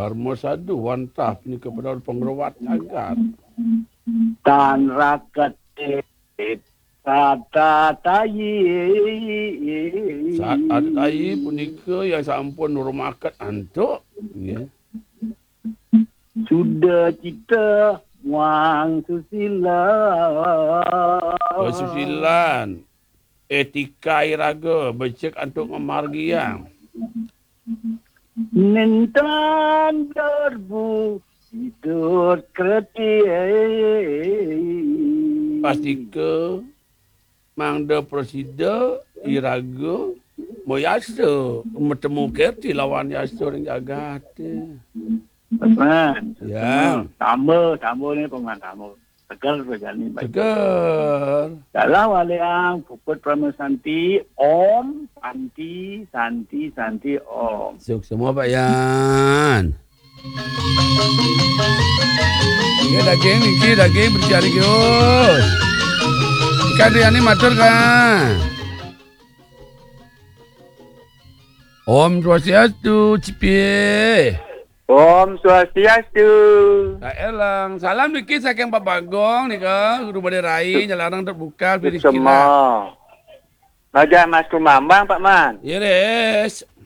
Dharma sadu wantah ni kepada pengrawat agar. Tan rakat kata tayi. Saat ada tayi punika yang sampun nurmakat antuk. Ya. Sudah kita wang susila. Kesusilan. Etika iraga. Becek antuk memargiang. Nintan derbu tidur kereti. Pastika mangda presida iraga moyasa bertemu kerti lawan yasa ring jagat. Paman. Ya. Tambah ni paman tambah. Tegal berjani baik. Tegar. Dalam waliang puput Pramasanti Om Santi Santi Santi Om. Suk semua Pak Yan. Iki daging bercari kios. Ikan dia ni matur kan. Om Swastiastu Cipi. Om Swastiastu. Tak elang. Salam dikit saking Pak Bagong ni ke. Guru Badai Rai jalarang terbuka. Semua. Raja Mas Kumambang Pak Man. Ya res.